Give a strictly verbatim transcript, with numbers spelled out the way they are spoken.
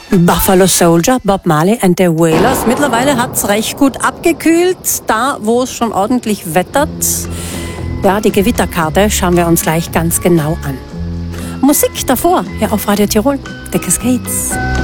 Buffalo Soldier, Bob Marley and the Wailers. Mittlerweile hat's recht gut abgekühlt, da wo es schon ordentlich wettert. Ja, die Gewitterkarte schauen wir uns gleich ganz genau an. Musik davor, hier auf Radio Tirol, The Cascades.